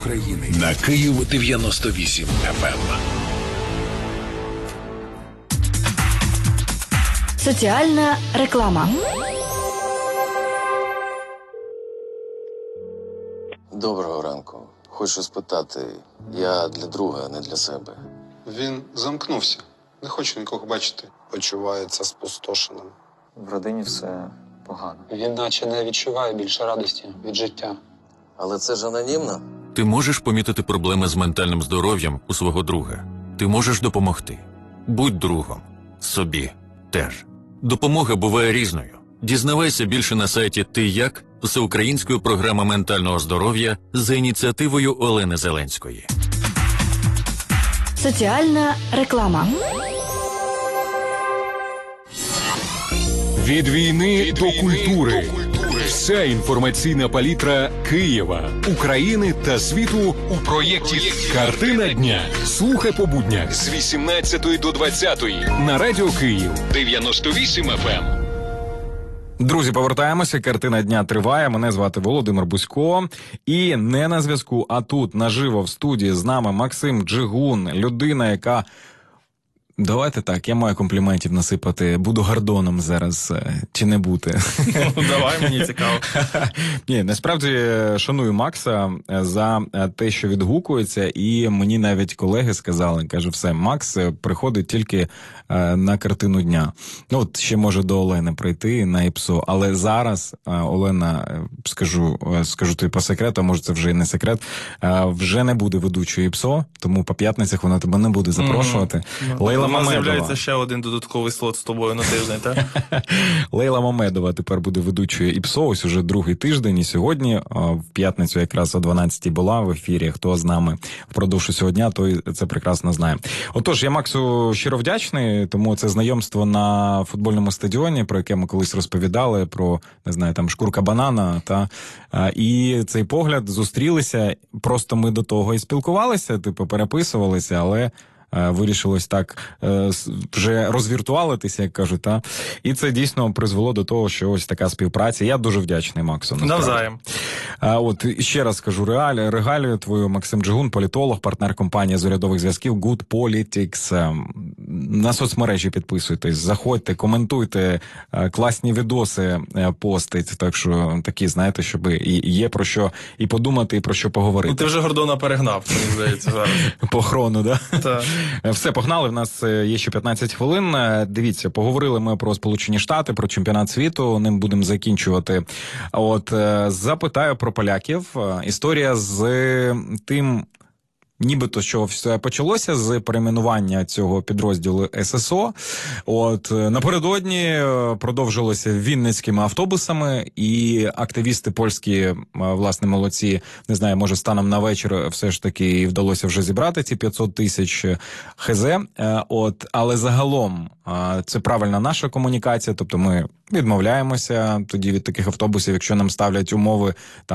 України на Київ 98 FM. Соціальна реклама. Доброго ранку. Хочу спитати, я для друга, а не для себе. Він замкнувся. Не хоче нікого бачити. Почувається спустошеним. В родині все погано. Він наче не відчуває більше радості від життя. Але це ж анонімно? Ти можеш помітити проблеми з ментальним здоров'ям у свого друга. Ти можеш допомогти. Будь другом. Собі теж. Допомога буває різною. Дізнавайся більше на сайті «Ти як» всеукраїнської програми ментального здоров'я за ініціативою Олени Зеленської. Соціальна реклама. Від війни до культури. Вся інформаційна палітра Києва, України та світу у проєкті «Картина дня». Слухай по буднях з 18 до 20 на Радіо Київ 98 FM. Друзі, повертаємося. Картина дня триває. Мене звати Володимир Бузько. І не на зв'язку, а тут, наживо в студії з нами Максим Джигун. Людина, яка... Давайте так, я маю компліментів насипати. Буду Гордоном зараз, чи не бути? Давай, мені цікаво. Ні, насправді шаную Макса за те, що відгукується, і мені навіть колеги сказали, каже, все, Макс приходить тільки на картину дня. Ну, от ще може до Олени прийти на ІПСО, але зараз Олена, скажу тобі по секрету, а може це вже і не секрет, вже не буде ведучою ІПСО, тому по п'ятницях вона тебе не буде запрошувати. Лейла У нас Мамедова. з'являється ще один додатковий слот з тобою на тиждень, так? Лейла Мамедова тепер буде ведучою ІПСО, ось уже другий тиждень, і сьогодні, в п'ятницю якраз о 12-й була в ефірі. Хто з нами впродовж усього дня, той це прекрасно знає. Отож, я Максу щиро вдячний, тому це знайомство на футбольному стадіоні, про яке ми колись розповідали, про, не знаю, там, шкурка банана, і цей погляд зустрілися, просто ми до того і спілкувалися, типу, переписувалися, але... вирішилось так вже розвіртуалитися, як кажуть, та? І це дійсно призвело до того, що ось така співпраця. Я дуже вдячний Максу. Навзаєм. От, ще раз скажу регалію твою. Максим Джигун, політолог, партнер компанії з урядових зв'язків Good Politics. На соцмережі підписуйтесь, заходьте, коментуйте, класні відоси постить, так що такі, знаєте, щоб є про що і подумати, і про що поговорити. Ну, ти вже Гордона перегнав, мені здається, зараз. По хрону, да? Так. Все, погнали, в нас є ще 15 хвилин. Дивіться, поговорили ми про Сполучені Штати, про чемпіонат світу, ним будемо закінчувати. От, запитаю про поляків. Історія з тим... Нібито, що все почалося з перейменування цього підрозділу ССО. От, напередодні продовжилося вінницькими автобусами, і активісти польські, власне, молодці, не знаю, може станом на вечір все ж таки вдалося вже зібрати ці 500 тисяч хз. От, але загалом це правильна наша комунікація, тобто ми відмовляємося тоді від таких автобусів, якщо нам ставлять умови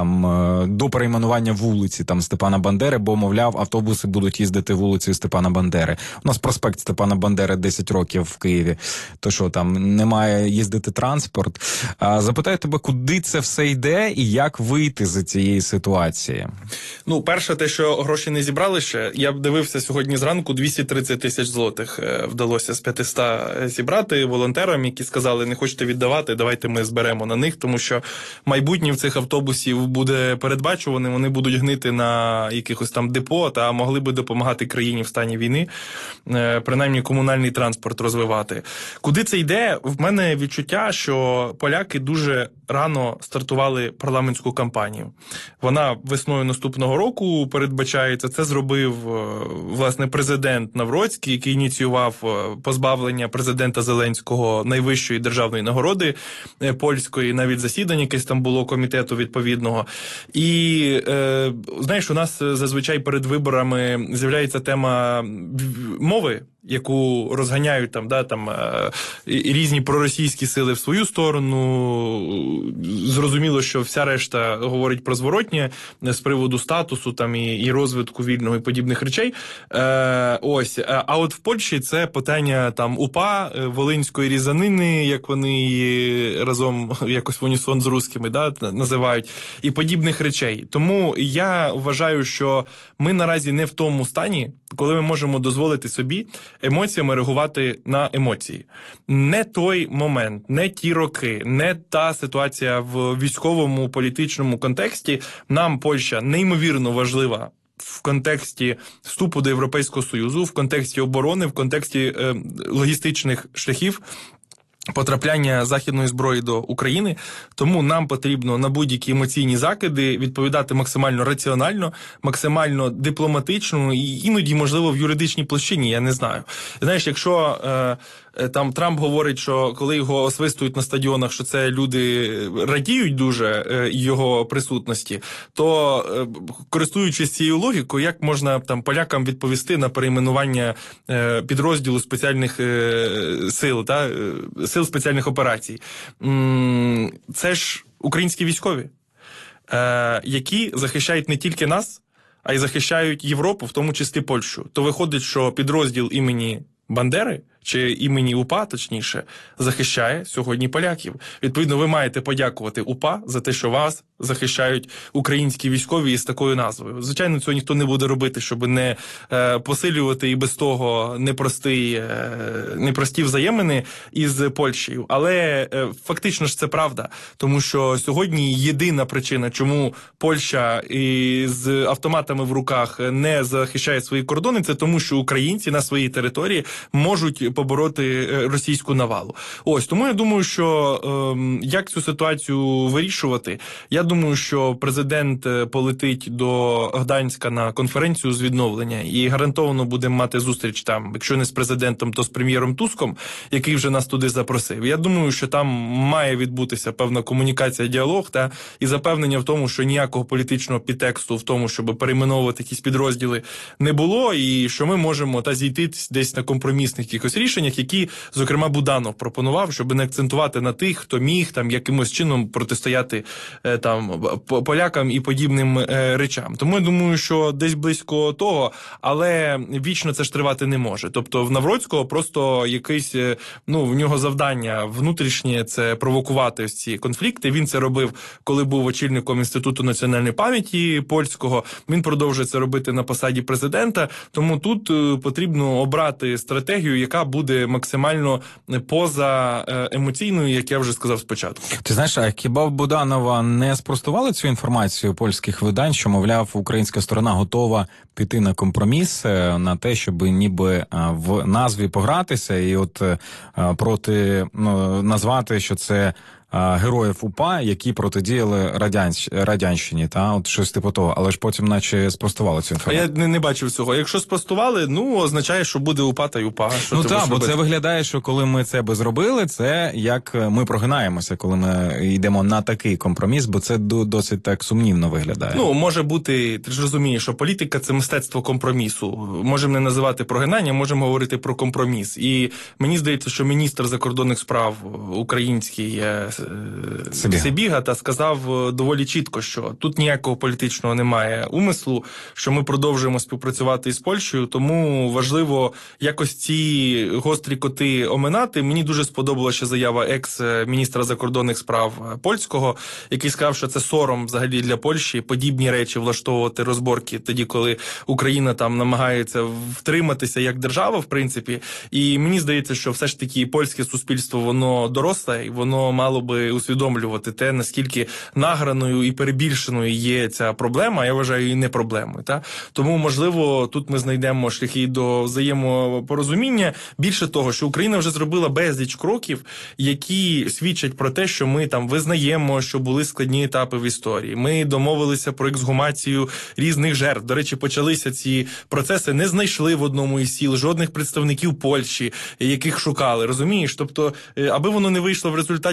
там до перейменування вулиці там Степана Бандери, бо, мовляв, автобуси будуть їздити вулицею Степана Бандери. У нас проспект Степана Бандери 10 років в Києві. То що, там не має їздити транспорт? Запитаю тебе, куди це все йде і як вийти з цієї ситуації? Ну, перше, те, що гроші не зібрали ще, я б дивився сьогодні зранку, 230 тисяч злотих вдалося з 500 зібрати волонтерам, які сказали, не хочете віддавати, давайте ми зберемо на них, тому що майбутнє в цих автобусів буде передбачуваним, вони будуть гнити на якихось там депо, та могли би допомагати країні в стані війни, принаймні комунальний транспорт розвивати. Куди це йде? В мене відчуття, що поляки дуже рано стартували парламентську кампанію. Вона весною наступного року передбачається. Це зробив, власне, президент Навроцький, який ініціював позбавлення президента Зеленського найвищої державної нагороди польської, навіть засідання якесь там було комітету відповідного. І, знаєш, у нас зазвичай перед виборами з'являється тема мови, яку розганяють різні проросійські сили в свою сторону. Зрозуміло, що вся решта говорить про зворотнє з приводу статусу і розвитку вільного і подібних речей. А от в Польщі це питання УПА, волинської різанини, як вони її разом якось в унісон з русскими називають, і подібних речей. Тому я вважаю, що ми наразі не в тому стані, коли ми можемо дозволити собі емоціями реагувати на емоції. Не той момент, не ті роки, не та ситуація в військовому, політичному контексті. Нам Польща неймовірно важлива в контексті вступу до Європейського Союзу, в контексті оборони, в контексті логістичних шляхів потрапляння західної зброї до України, тому нам потрібно на будь-які емоційні закиди відповідати максимально раціонально, максимально дипломатично і іноді, можливо, в юридичній площині, я не знаю. Знаєш, якщо Трамп говорить, що коли його освистують на стадіонах, що це люди радіють дуже його присутності, то, користуючись цією логікою, як можна полякам відповісти на перейменування підрозділу спеціальних сил, сил спеціальних операцій? Це ж українські військові, які захищають не тільки нас, а й захищають Європу, в тому числі Польщу. То виходить, що підрозділ імені Бандери, чи імені УПА, точніше, захищає сьогодні поляків. Відповідно, ви маєте подякувати УПА за те, що вас захищають українські військові із такою назвою. Звичайно, цього ніхто не буде робити, щоб не посилювати і без того непрості взаємини із Польщею. Але фактично ж це правда, тому що сьогодні єдина причина, чому Польща з автоматами в руках не захищає свої кордони, це тому, що українці на своїй території можуть побороти російську навалу. Тому я думаю, що як цю ситуацію вирішувати? Я думаю, що президент полетить до Гданська на конференцію з відновлення і гарантовано буде мати зустріч там, якщо не з президентом, то з прем'єром Туском, який вже нас туди запросив. Я думаю, що там має відбутися певна комунікація, діалог і запевнення в тому, що ніякого політичного підтексту в тому, щоб перейменовувати якісь підрозділи, не було, і що ми можемо зійти десь на компромісних якихось рішеннях, які, зокрема, Буданов пропонував, щоб не акцентувати на тих, хто міг якимось чином протистояти полякам і подібним речам. Тому я думаю, що десь близько того, але вічно це ж тривати не може. Тобто в Навроцького просто якесь, в нього завдання внутрішнє – це провокувати ось ці конфлікти. Він це робив, коли був очільником Інституту національної пам'яті польського. Він продовжує це робити на посаді президента. Тому тут потрібно обрати стратегію, яка буде максимально поза емоційною, як я вже сказав спочатку. Ти знаєш, а хіба в Буданова не спростували цю інформацію польських видань, що, мовляв, українська сторона готова піти на компроміс, на те, щоб ніби в назві погратися і назвати, що це героїв УПА, які протидіяли радянщині, щось типу того, але ж потім наче спростували цю інформацію. Я не бачив цього. Якщо спростували, означає, що буде УПА та й УПА. Бо це виглядає, що коли ми це би зробили, це як ми прогинаємося, коли ми йдемо на такий компроміс, бо це досить так сумнівно виглядає. Може бути, ти ж розумієш, що політика – це мистецтво компромісу. Можемо не називати прогинання, можемо говорити про компроміс. І мені здається, що міністр закордонних справ український Сибіга сказав доволі чітко, що тут ніякого політичного немає умислу, що ми продовжуємо співпрацювати із Польщею, тому важливо якось ці гострі коти оминати. Мені дуже сподобалася заява екс-міністра закордонних справ польського, який сказав, що це сором взагалі для Польщі подібні речі влаштовувати розборки тоді, коли Україна намагається втриматися як держава, в принципі. І мені здається, що все ж таки польське суспільство, воно доросле, і воно мало би усвідомлювати те, наскільки награною і перебільшеною є ця проблема, я вважаю її не проблемою. Тому, можливо, тут ми знайдемо шляхи до взаємопорозуміння. Більше того, що Україна вже зробила безліч кроків, які свідчать про те, що ми визнаємо, що були складні етапи в історії. Ми домовилися про ексгумацію різних жертв. До речі, почалися ці процеси, не знайшли в одному із сіл жодних представників Польщі, яких шукали, розумієш? Тобто, аби воно не вийшло в результаті так,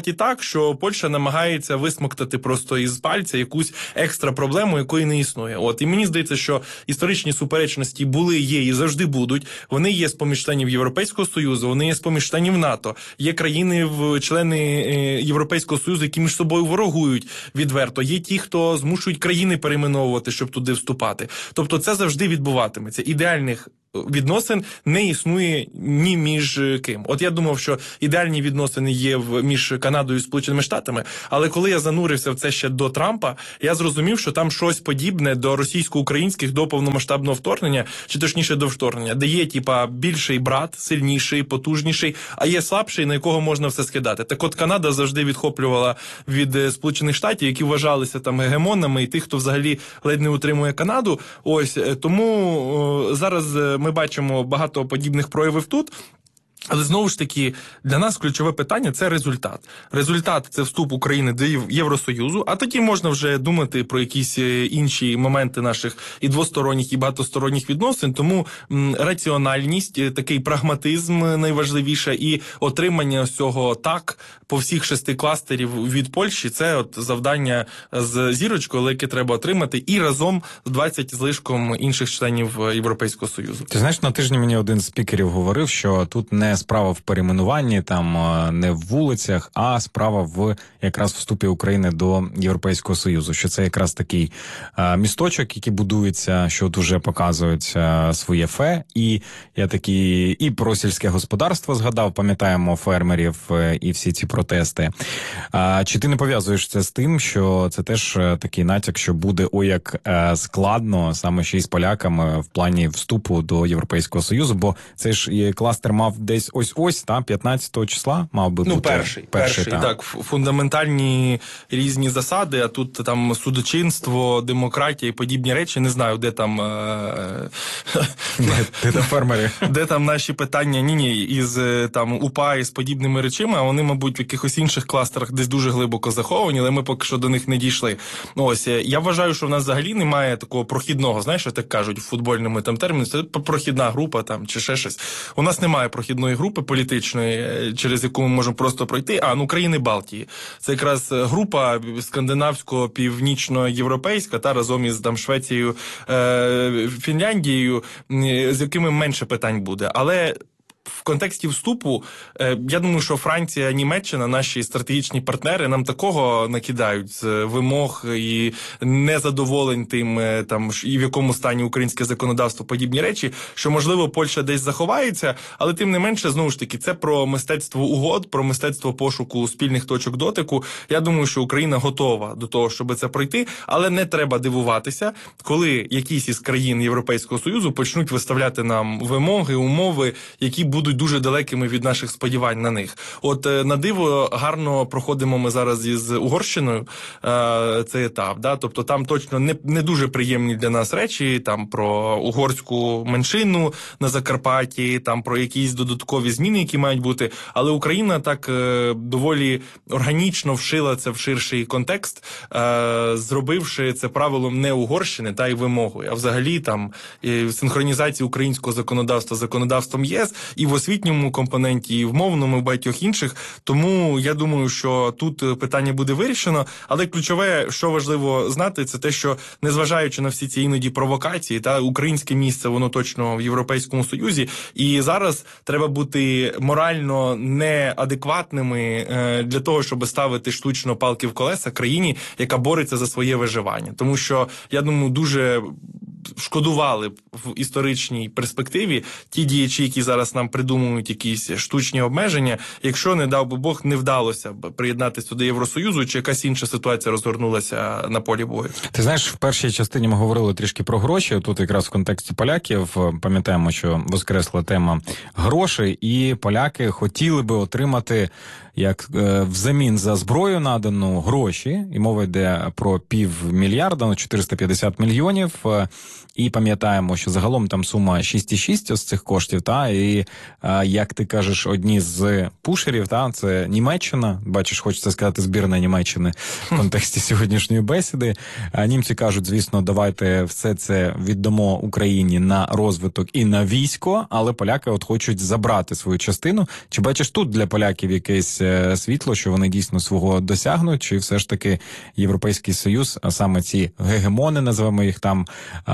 що Польща намагається висмоктати просто із пальця якусь екстра проблему, якої не існує. От, і мені здається, що історичні суперечності були, є і завжди будуть. Вони є з-поміж членів Європейського Союзу, вони є з-поміж членів НАТО. Є країни, члени Європейського Союзу, які між собою ворогують відверто. Є ті, хто змушують країни перейменовувати, щоб туди вступати. Тобто це завжди відбуватиметься. Ідеальних відносин не існує ні між ким. От я думав, що ідеальні відносини є між Канадою і Сполученими Штатами, але коли я занурився в це ще до Трампа, я зрозумів, що там щось подібне до російсько-українських до повномасштабного вторгнення, чи точніше до вторгнення, де є більший брат, сильніший, потужніший, а є слабший, на якого можна все скидати. Так от Канада завжди відхоплювала від Сполучених Штатів, які вважалися там гегемонами, і тих, хто взагалі ледь не утримує Канаду. Ось, тому зараз ми бачимо багато подібних проявів тут. Але знову ж таки, для нас ключове питання – це результат. Результат – це вступ України до Євросоюзу, а тоді можна вже думати про якісь інші моменти наших і двосторонніх, і багатосторонніх відносин. Тому раціональність, такий прагматизм найважливіше, і отримання цього так по всіх 6 кластерів від Польщі – це от завдання з зірочкою, яке треба отримати, і разом з 20 злишком інших членів Європейського Союзу. Ти знаєш, на тижні мені один з спікерів говорив, що тут не справа в перейменуванні, там не в вулицях, а справа в якраз вступі України до Європейського Союзу. Що це якраз такий місточок, який будується, що от вже показують своє фе. І я такий і про сільське господарство згадав, пам'ятаємо фермерів і всі ці протести. Чи ти не пов'язуєш це з тим, що це теж такий натяк, що буде як складно саме ще й з поляками в плані вступу до Європейського Союзу, бо це ж і кластер мав десь ось, 15 числа мав би бути. Перший, так. Фундаментальні різні засади, а тут там судочинство, демократія і подібні речі, не знаю, де там... Де там фермери? Де там наші питання, із там УПА і з подібними речами, а вони, мабуть, в якихось інших кластерах десь дуже глибоко заховані, але ми поки що до них не дійшли. Ось, я вважаю, що в нас взагалі немає такого прохідного, знаєш, що так кажуть в футбольному там терміні, це прохідна група там, чи ще щось. У нас немає прохідної групи політичної, через яку ми можемо просто пройти, країни Балтії. Це якраз група скандинавсько-північноєвропейська, та разом із там Швецією, Фінляндією, з якими менше питань буде. Але в контексті вступу, я думаю, що Франція, Німеччина, наші стратегічні партнери, нам такого накидають з вимог і незадоволень тим, там, і в якому стані українське законодавство, подібні речі, що, можливо, Польща десь заховається, але тим не менше, знову ж таки, це про мистецтво угод, про мистецтво пошуку спільних точок дотику. Я думаю, що Україна готова до того, щоб це пройти, але не треба дивуватися, коли якісь із країн Європейського Союзу почнуть виставляти нам вимоги, умови, які будуть дуже далекими від наших сподівань на них. От на диво гарно проходимо ми зараз із Угорщиною цей етап, да? Тобто там точно не дуже приємні для нас речі, там про угорську меншину на Закарпатті, там про якісь додаткові зміни, які мають бути, але Україна так доволі органічно вшила це в ширший контекст, зробивши це правилом не Угорщини, та й вимогою, а взагалі там синхронізації українського законодавства з законодавством ЄС, і в освітньому компоненті, і в мовному, і в багатьох інших. Тому я думаю, що тут питання буде вирішено, але ключове, що важливо знати, це те, що незважаючи на всі ці іноді провокації, та українське місце, воно точно в Європейському Союзі, і зараз треба бути морально неадекватними для того, щоб ставити штучно палки в колеса країні, яка бореться за своє виживання. Тому що, я думаю, дуже шкодували в історичній перспективі ті діячі, які зараз нам придумують якісь штучні обмеження, якщо, не дав би Бог, не вдалося б приєднатися до Євросоюзу, чи якась інша ситуація розгорнулася на полі бою. Ти знаєш, в першій частині ми говорили трішки про гроші, тут якраз в контексті поляків, пам'ятаємо, що воскресла тема грошей, і поляки хотіли би отримати як взамін за зброю надану гроші, і мова йде про $500 мільярда, 450 мільйонів, І пам'ятаємо, що загалом там сума 6,6 з цих коштів, та, і, як ти кажеш, одні з пушерів, та, це Німеччина, бачиш, хочеться сказати збірна Німеччини в контексті сьогоднішньої бесіди. Німці кажуть, звісно, давайте все це віддамо Україні на розвиток і на військо, але поляки от хочуть забрати свою частину. Чи бачиш тут для поляків якесь світло, що вони дійсно свого досягнуть, чи все ж таки Європейський Союз, а саме ці гегемони, називаємо їх там,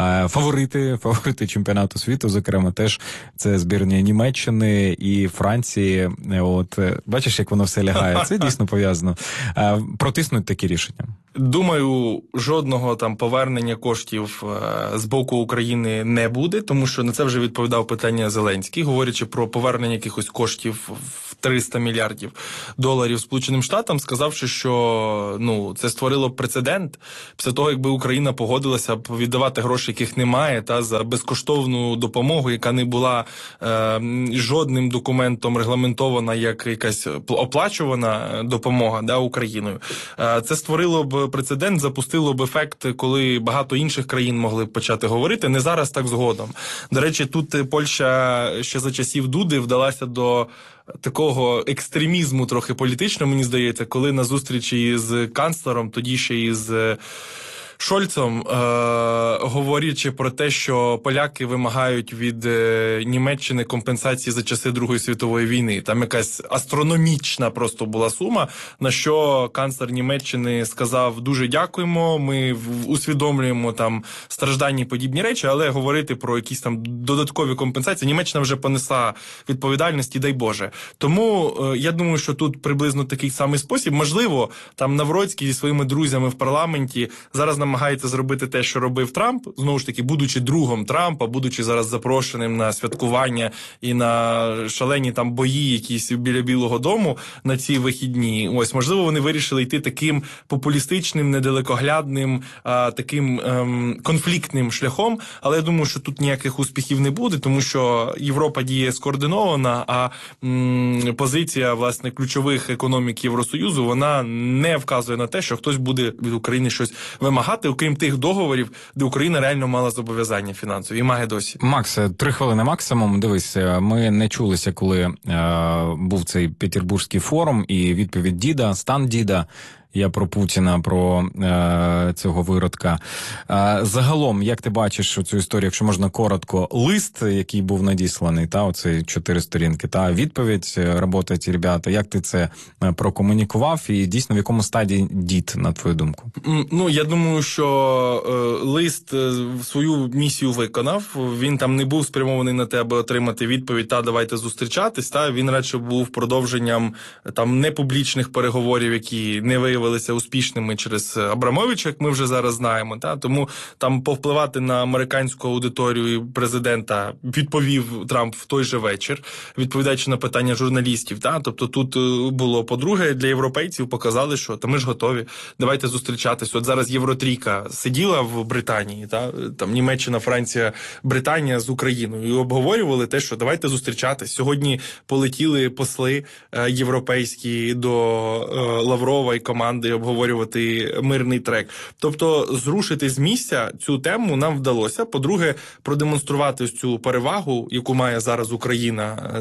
фаворити чемпіонату світу, зокрема, теж це збірні Німеччини і Франції. От, бачиш, як воно все лягає. Це дійсно пов'язано. Протиснуть такі рішення. Думаю, жодного там повернення коштів з боку України не буде, тому що на це вже відповідав питання Зеленський, говорячи про повернення якихось коштів в 300 мільярдів доларів Сполученим Штатам, сказавши, що це створило прецедент після того, якби Україна погодилася б віддавати гроші, яких немає, та за безкоштовну допомогу, яка не була жодним документом регламентована як якась оплачувана допомога Україною. Це створило б прецедент, запустило б ефект, коли багато інших країн могли б почати говорити. Не зараз, так згодом. До речі, тут Польща ще за часів Дуди вдалася до такого екстремізму трохи політичного, мені здається, коли на зустрічі з канцлером, тоді ще із Шольцом, говорячи про те, що поляки вимагають від Німеччини компенсації за часи Другої світової війни. Там якась астрономічна просто була сума, на що канцлер Німеччини сказав: дуже дякуємо, ми усвідомлюємо там страждання і подібні речі, але говорити про якісь там додаткові компенсації Німеччина вже понесла відповідальність, дай Боже. Тому я думаю, що тут приблизно такий самий спосіб. Можливо, там Навроцький зі своїми друзями в парламенті зараз намагається зробити те, що робив Трамп, знову ж таки, будучи другом Трампа, будучи зараз запрошеним на святкування і на шалені там бої якісь біля Білого дому на ці вихідні. Ось, можливо, вони вирішили йти таким популістичним, недалекоглядним, таким конфліктним шляхом, але я думаю, що тут ніяких успіхів не буде, тому що Європа діє скоординована, а позиція, власне, ключових економік Євросоюзу, вона не вказує на те, що хтось буде від України щось вимагати, окрім тих договорів, де Україна реально мала зобов'язання фінансові і має досі. Макс, 3 хвилини максимум. Дивись, ми не чулися, коли був цей Петербурзький форум і відповідь діда, стан діда. Я про Путіна, про цього виродка. Загалом, як ти бачиш цю історію, якщо можна коротко, лист, який був надісланий, оці 4 сторінки, відповідь, робота ці ребята, як ти це прокомунікував і дійсно в якому стадії дід, на твою думку? Я думаю, що лист свою місію виконав, він там не був спрямований на те, аби отримати відповідь, давайте зустрічатись, він радше був продовженням там непублічних переговорів, які не виявилися успішними через Абрамовича, як ми вже зараз знаємо. Тому там повпливати на американську аудиторію президента відповів Трамп в той же вечір, відповідаючи на питання журналістів. Тобто тут було, по-друге, для європейців показали, що ми ж готові, давайте зустрічатись. От зараз Євротрійка сиділа в Британії, там Німеччина, Франція, Британія з Україною і обговорювали те, що давайте зустрічатись. Сьогодні полетіли посли європейські до Лаврова і команди обговорювати мирний трек. Тобто зрушити з місця цю тему нам вдалося. По-друге, продемонструвати цю перевагу, яку має зараз Україна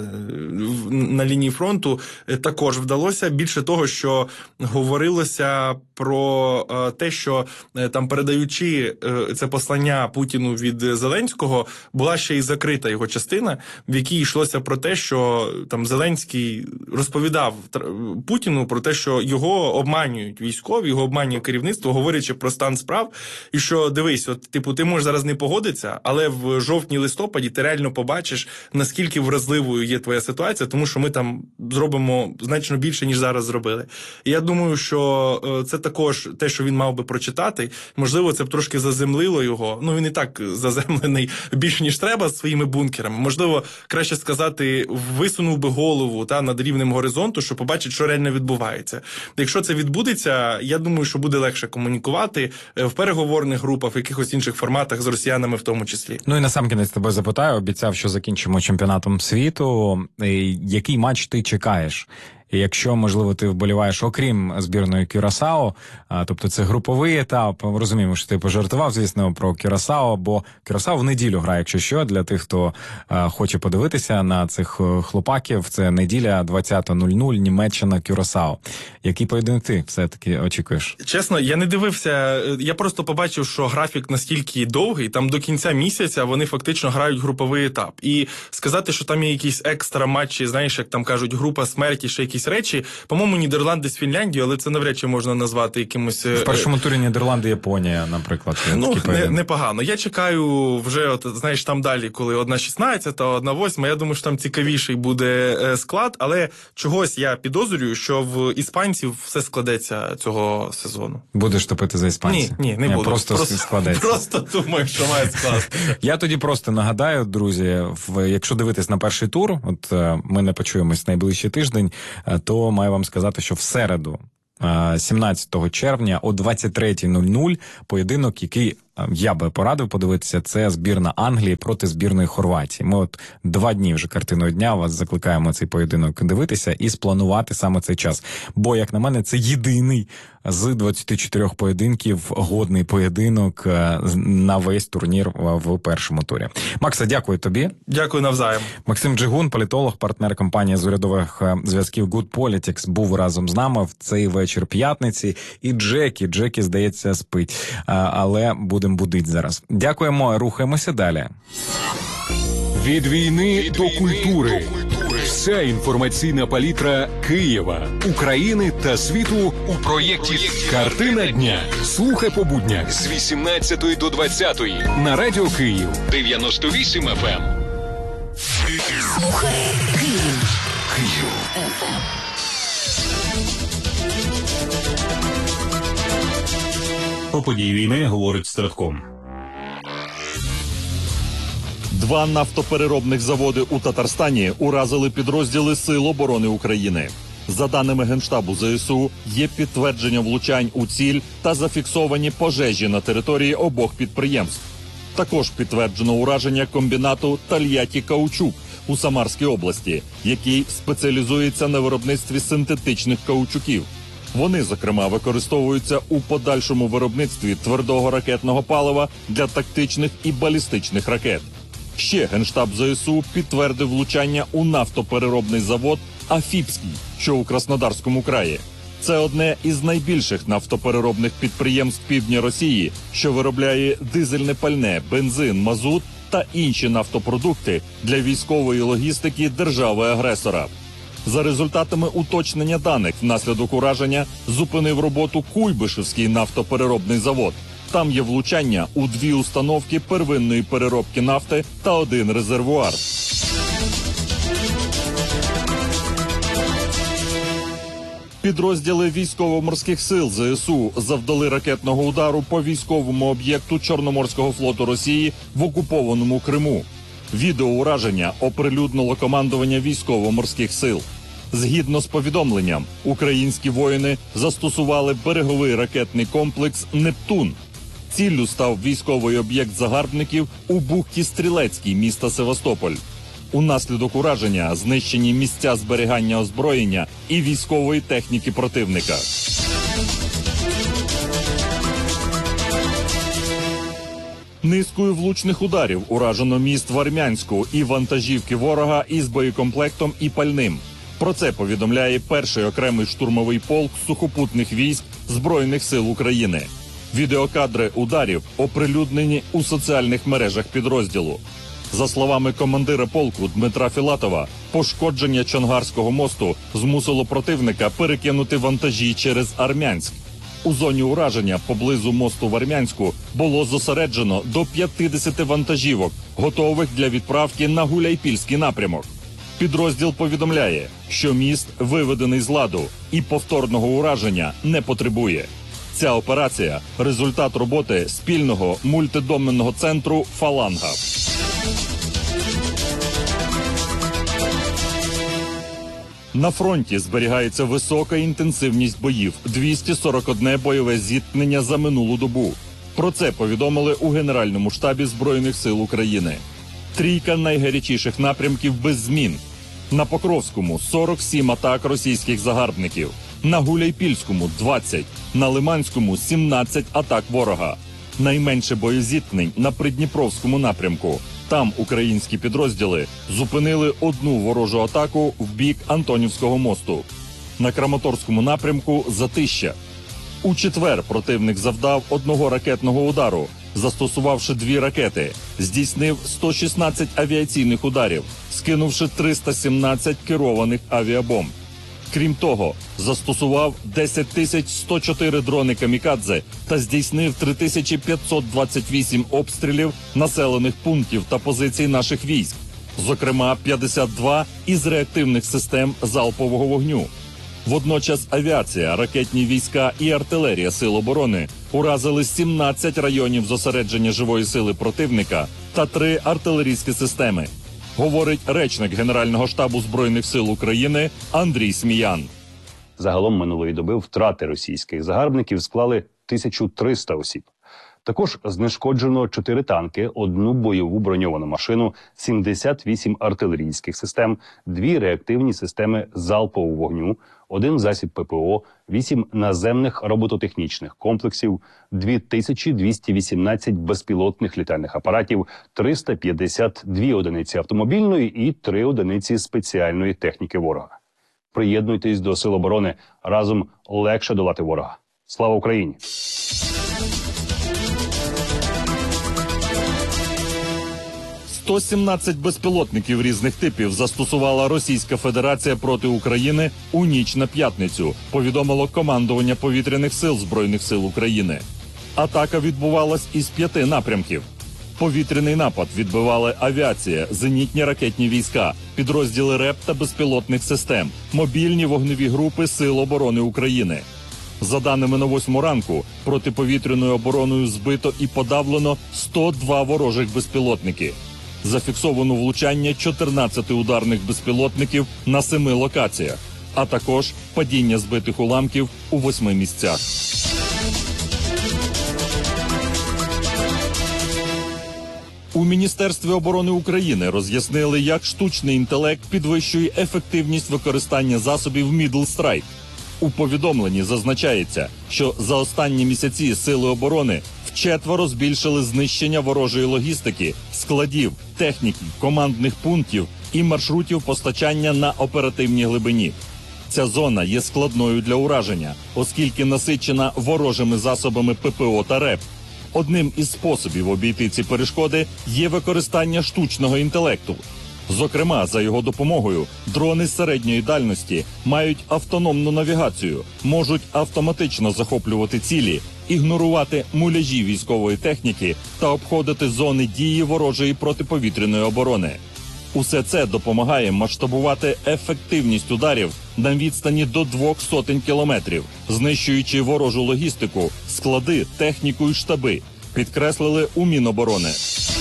на лінії фронту, також вдалося. Більше того, що говорилося про те, що там, передаючи це послання Путіну від Зеленського, була ще й закрита його частина, в якій йшлося про те, що там Зеленський розповідав Путіну про те, що його обманюють військові, його обманює керівництво, говорячи про стан справ, і що, дивись, ти можеш зараз не погодитися, але в жовтні-листопаді ти реально побачиш, наскільки вразливою є твоя ситуація, тому що ми там зробимо значно більше, ніж зараз зробили. І я думаю, що це також те, що він мав би прочитати. Можливо, це б трошки заземлило його. Він і так заземлений більше, ніж треба, своїми бункерами. Можливо, краще сказати, висунув би голову над рівнем горизонту, щоб побачити, що реально відбувається. Якщо це відбудеться, я думаю, що буде легше комунікувати в переговорних групах, в якихось інших форматах з росіянами в тому числі. І насамкінець тебе запитаю, обіцяв, що закінчимо чемпіонатом світу. Який матч ти чекаєш? І якщо, можливо, ти вболіваєш окрім збірної Кюрасао, тобто це груповий етап, розуміємо, що ти пожартував, звісно, про Кюрасао, бо Кюрасао в неділю грає, якщо що, для тих, хто хоче подивитися на цих хлопаків, це неділя 20:00, Німеччина, Кюрасао. Який поєдинок ти все-таки очікуєш? Чесно, я не дивився, я просто побачив, що графік настільки довгий, там до кінця місяця вони фактично грають груповий етап. І сказати, що там є якісь екстра матчі, знаєш, як там кажуть, група смерті, ще якісь речі, по-моєму, Нідерланди з Фінляндією, але це навряд чи можна назвати якимось... В першому турі Нідерланди, Японія, наприклад. Непогано. Я чекаю вже, от, знаєш, там далі, коли 1/16, 1/8, я думаю, що там цікавіший буде склад, але чогось я підозрюю, що в іспанців все складеться цього сезону. Будеш топити за іспанців? Ні, не буду. Просто складеться. Просто думаю, що має скластися. Я тоді просто нагадаю, друзі, якщо дивитись на перший тур, от ми не почуємось найближчий тиждень, то маю вам сказати, що в середу, 17 червня о 23:00 поєдинок, який я би порадив подивитися, це збірна Англії проти збірної Хорватії. Ми от 2 дні вже картиною дня вас закликаємо цей поєдинок дивитися і спланувати саме цей час. Бо, як на мене, це єдиний з 24 поєдинків годний поєдинок на весь турнір в першому турі. Макса, дякую тобі. Дякую навзаєм. Максим Джигун, політолог, партнер компанії з урядових зв'язків Good Politics, був разом з нами в цей вечір п'ятниці. І Джекі, здається, спить, але будемо будить зараз. Дякуємо, рухаємося далі. Від війни до культури. Вся інформаційна палітра Києва, України та світу у проєкті «Картина дня». Слухай по буднях з 18 до 20 на Радіо Київ 98 FM. Слухай Київ. Про події війни говорить Стратком. 2 нафтопереробних заводи у Татарстані уразили підрозділи Сил оборони України. За даними Генштабу ЗСУ, є підтвердження влучань у ціль та зафіксовані пожежі на території обох підприємств. Також підтверджено ураження комбінату «Тольятті-Каучук» у Самарській області, який спеціалізується на виробництві синтетичних каучуків. Вони, зокрема, використовуються у подальшому виробництві твердого ракетного палива для тактичних і балістичних ракет. Ще Генштаб ЗСУ підтвердив влучання у нафтопереробний завод «Афіпський», що у Краснодарському краї. Це одне із найбільших нафтопереробних підприємств півдня Росії, що виробляє дизельне пальне, бензин, мазут та інші нафтопродукти для військової логістики держави-агресора. За результатами уточнення даних, внаслідок ураження зупинив роботу Куйбишевський нафтопереробний завод. Там є влучання у 2 установки первинної переробки нафти та 1 резервуар. Підрозділи військово-морських сил ЗСУ завдали ракетного удару по військовому об'єкту Чорноморського флоту Росії в окупованому Криму. Відео ураження оприлюднило командування військово-морських сил. Згідно з повідомленням, українські воїни застосували береговий ракетний комплекс «Нептун». Ціллю став військовий об'єкт загарбників у бухті Стрілецькій міста Севастополь. Унаслідок ураження знищені місця зберігання озброєння і військової техніки противника. Низкою влучних ударів уражено міст в Армянську і вантажівки ворога із боєкомплектом і пальним. Про це повідомляє 1-й окремий штурмовий полк сухопутних військ Збройних сил України. Відеокадри ударів оприлюднені у соціальних мережах підрозділу. За словами командира полку Дмитра Філатова, пошкодження Чонгарського мосту змусило противника перекинути вантажі через Армянськ. У зоні ураження поблизу мосту в Армянську було зосереджено до 50 вантажівок, готових для відправки на Гуляйпільський напрямок. Підрозділ повідомляє, що міст виведений з ладу і повторного ураження не потребує. Ця операція – результат роботи спільного мультидоменного центру «Фаланга». На фронті зберігається висока інтенсивність боїв – 241 бойове зіткнення за минулу добу. Про це повідомили у Генеральному штабі Збройних сил України. 3 найгарячіших напрямків без змін. На Покровському 47 атак російських загарбників, на Гуляйпільському 20, на Лиманському 17 атак ворога. Найменше боєзіткнень на Придніпровському напрямку. Там українські підрозділи зупинили одну ворожу атаку в бік Антонівського мосту. На Краматорському напрямку затища. У четвер противник завдав одного ракетного удару, застосувавши 2 ракети, здійснив 116 авіаційних ударів, скинувши 317 керованих авіабомб. Крім того, застосував 10 104 дрони камікадзе та здійснив 3528 обстрілів населених пунктів та позицій наших військ, зокрема 52 із реактивних систем залпового вогню. Водночас авіація, ракетні війська і артилерія Сил оборони уразили 17 районів зосередження живої сили противника та 3 артилерійські системи, говорить речник Генерального штабу Збройних сил України Андрій Сміян. Загалом минулої доби втрати російських загарбників склали 1300 осіб. Також знешкоджено 4 танки, 1 бойову броньовану машину, 78 артилерійських систем, 2 реактивні системи залпового вогню, 1 засіб ППО, 8 наземних робототехнічних комплексів, 2218 безпілотних літальних апаратів, 352 одиниці автомобільної і 3 одиниці спеціальної техніки ворога. Приєднуйтесь до Сил оборони. Разом легше долати ворога. Слава Україні! – 117 безпілотників різних типів застосувала Російська Федерація проти України у ніч на п'ятницю, повідомило командування повітряних сил Збройних сил України. Атака відбувалась із 5 напрямків. Повітряний напад відбивали авіація, зенітні ракетні війська, підрозділи РЕП та безпілотних систем, мобільні вогневі групи Сил оборони України. За даними на 8 ранку, протиповітряною обороною збито і подавлено 102 ворожих безпілотники. Зафіксовано влучання 14 ударних безпілотників на 7 локаціях, а також падіння збитих уламків у 8 місцях. У Міністерстві оборони України роз'яснили, як штучний інтелект підвищує ефективність використання засобів Middle Strike. У повідомленні зазначається, що за останні місяці Сили оборони вчетверо збільшили знищення ворожої логістики, складів, техніки, командних пунктів і маршрутів постачання на оперативній глибині. Ця зона є складною для ураження, оскільки насичена ворожими засобами ППО та РЕП. Одним із способів обійти ці перешкоди є використання штучного інтелекту. Зокрема, за його допомогою дрони з середньої дальності мають автономну навігацію, можуть автоматично захоплювати цілі, ігнорувати муляжі військової техніки та обходити зони дії ворожої протиповітряної оборони. Усе це допомагає масштабувати ефективність ударів на відстані до 200 кілометрів, знищуючи ворожу логістику, склади, техніку і штаби, підкреслили у Міноборони.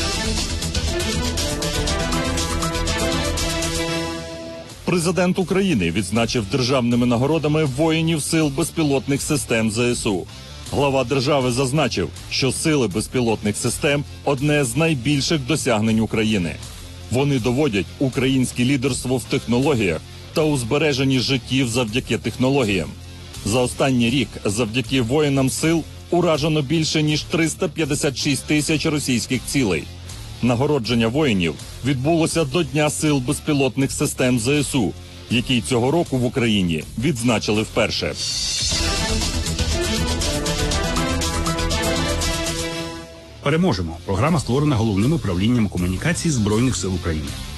Президент України відзначив державними нагородами воїнів сил безпілотних систем ЗСУ. Глава держави зазначив, що сили безпілотних систем – одне з найбільших досягнень України. Вони доводять українське лідерство в технологіях та у збереженні життів завдяки технологіям. За останній рік завдяки воїнам сил уражено більше ніж 356 тисяч російських цілей. Нагородження воїнів відбулося до Дня сил безпілотних систем ЗСУ, який цього року в Україні відзначили вперше. Переможемо. Програма створена Головним управлінням комунікацій Збройних сил України.